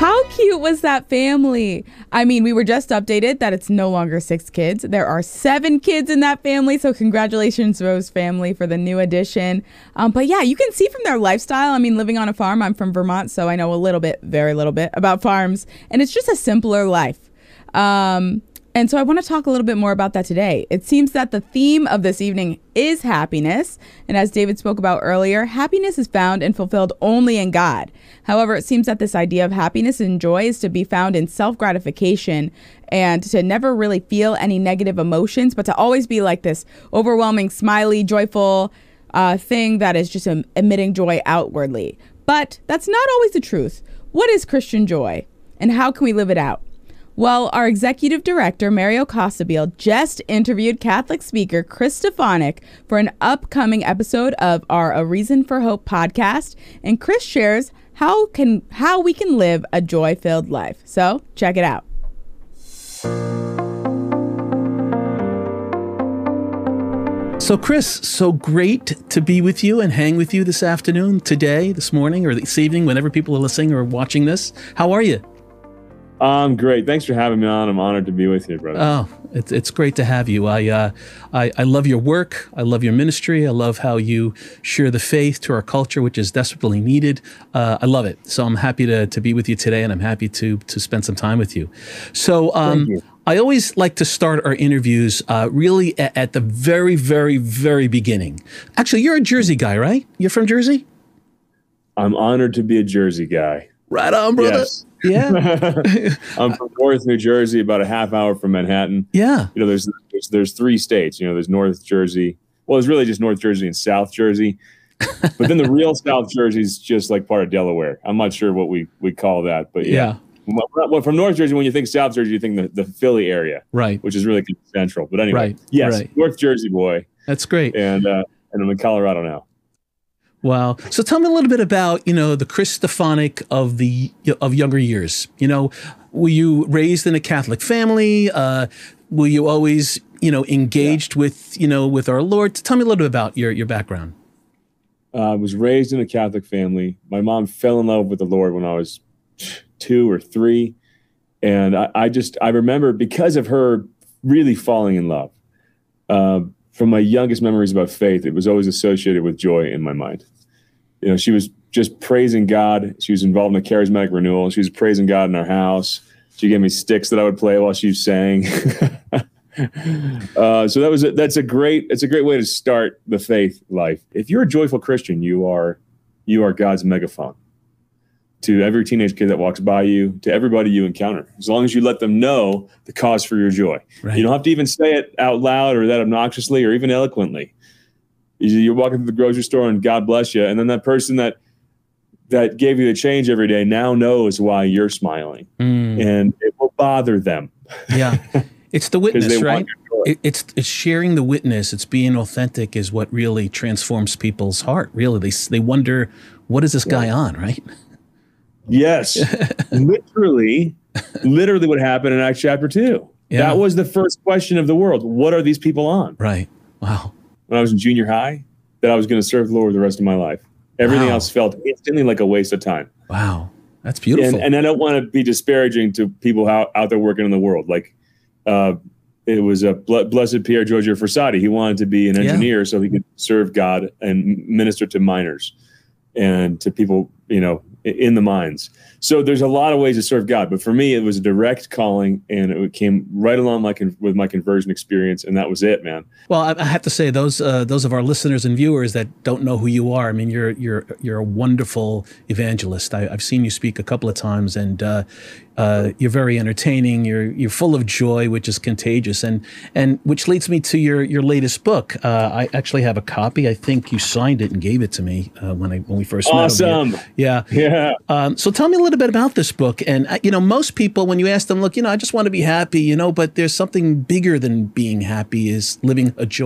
How cute was that family? I mean, we were just updated that it's no longer 6 kids. There are 7 kids in that family. So congratulations, Rose family, for the new addition. But yeah, you can see from their lifestyle. I mean, living on a farm, I'm from Vermont, so I know a little bit, very little bit about farms. And it's just a simpler life. And so I want to talk a little bit more about that today. It seems that the theme of this evening is happiness. And as David spoke about earlier, happiness is found and fulfilled only in God. However, it seems that this idea of happiness and joy is to be found in self-gratification and to never really feel any negative emotions, but to always be like this overwhelming, smiley, joyful thing that is just emitting joy outwardly. But that's not always the truth. What is Christian joy and how can we live it out? Well, our executive director, Mario Costabile, just interviewed Catholic speaker Chris Stefanik for an upcoming episode of our A Reason for Hope podcast. And Chris shares how we can live a joy-filled life. So check it out. So Chris, so great to be with you and hang with you this afternoon, today, this morning, or this evening, whenever people are listening or watching this. How are you? I'm great. Thanks for having me on. I'm honored to be with you, brother. Oh, it's great to have you. I love your work. I love your ministry. I love how you share the faith to our culture, which is desperately needed. I love it. So I'm happy to be with you today, and I'm happy to spend some time with you. So Thank you. I always like to start our interviews really at the very, very, very beginning. Actually, you're a Jersey guy, right? You're from Jersey? I'm honored to be a Jersey guy. Right on, brother. Yes. Yeah. I'm from North New Jersey, about a half hour from Manhattan. Yeah. You know, there's 3 states. You know, there's North Jersey. Well, it's really just North Jersey and South Jersey. But then the real South Jersey is just like part of Delaware. I'm not sure what we call that, but yeah. Well, from North Jersey, when you think South Jersey, you think the Philly area, right? Which is really central. But anyway, right. Yes, right. North Jersey boy. That's great. And I'm in Colorado now. Wow. So tell me a little bit about, the Chris Stefanik of younger years. Were you raised in a Catholic family? Were you always, engaged with our Lord? Tell me a little bit about your background. I was raised in a Catholic family. My mom fell in love with the Lord when I was 2 or 3. And I remember, because of her really falling in love, from my youngest memories about faith, it was always associated with joy in my mind. She was just praising God. She was involved in a charismatic renewal. She was praising God in our house. She gave me sticks that I would play while she sang. So that's a great way to start the faith life. If you're a joyful Christian, you are God's megaphone to every teenage kid that walks by you, to everybody you encounter, as long as you let them know the cause for your joy. Right. You don't have to even say it out loud or that obnoxiously or even eloquently. You're walking through the grocery store and God bless you. And then that person that gave you the change every day now knows why you're smiling. And it will bother them. Yeah. It's the witness, right? It's sharing the witness. It's being authentic is what really transforms people's heart. Really, they wonder, what is this guy on, right? Yes. literally what happened in Acts chapter 2. Yeah. That was the first question of the world. What are these people on? Right. Wow. When I was in junior high, that I was going to serve the Lord the rest of my life. Everything else felt instantly like a waste of time. Wow. That's beautiful. And I don't want to be disparaging to people out there working in the world. Like, it was a blessed Pier Giorgio Frassati. He wanted to be an engineer so he could serve God and minister to miners and to people, in the mines. So there's a lot of ways to serve God. But for me, it was a direct calling, and it came right along with my conversion experience, and that was it, man. Well, I have to say, those of our listeners and viewers that don't know who you are, I mean, you're a wonderful evangelist. I've seen you speak a couple of times, and you're very entertaining. You're full of joy, which is contagious, and which leads me to your latest book. I actually have a copy. I think you signed it and gave it to me when we first met. Awesome. Yeah. So tell me a little bit about this book. And most people, when you ask them, look, I just want to be happy, but there's something bigger than being happy, is living a joy.